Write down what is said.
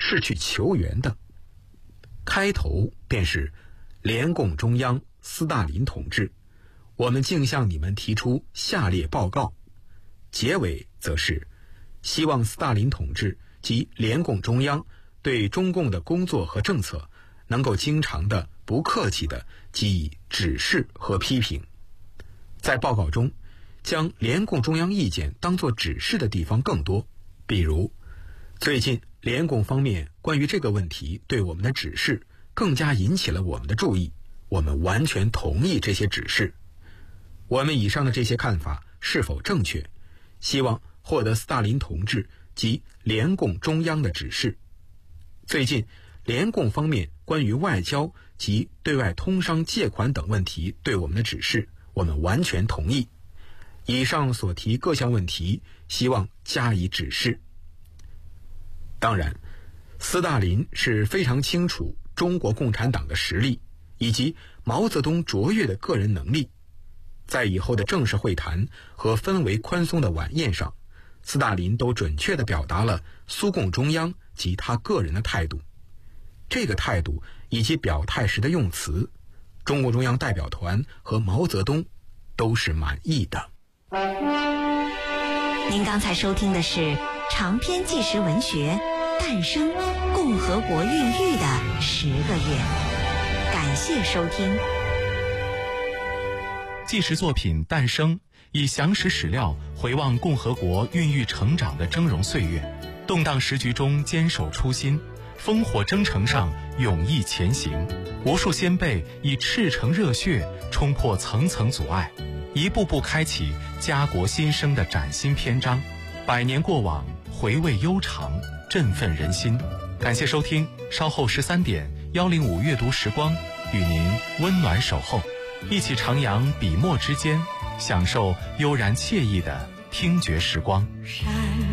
是去求援的。开头便是联共中央斯大林同志，我们竟向你们提出下列报告。结尾则是希望斯大林同志及联共中央对中共的工作和政策能够经常的不客气的给予指示和批评。在报告中，将联共中央意见当作指示的地方更多，比如最近联共方面关于这个问题对我们的指示更加引起了我们的注意，我们完全同意这些指示。我们以上的这些看法是否正确，希望获得斯大林同志及联共中央的指示。最近联共方面关于外交及对外通商借款等问题对我们的指示，我们完全同意。以上所提各项问题，希望加以指示。当然，斯大林是非常清楚中国共产党的实力，以及毛泽东卓越的个人能力。在以后的正式会谈和氛围宽松的晚宴上，斯大林都准确地表达了苏共中央及他个人的态度。这个态度以及表态时的用词，中共中央代表团和毛泽东都是满意的。 您刚才收听的是长篇纪实文学《诞生：共和国孕育的10个月》，感谢收听。 纪实作品《诞生》以详实史料回望共和国孕育成长的峥嵘岁月，动荡时局中坚守初心，烽火征程上勇毅前行，无数先辈以赤诚热血冲破层层阻碍，一步步开启家国新生的崭新篇章。100年过往，回味悠长，振奋人心。感谢收听，稍后13点105阅读时光与您温暖守候，一起徜徉笔墨之间，享受悠然惬意的听觉时光。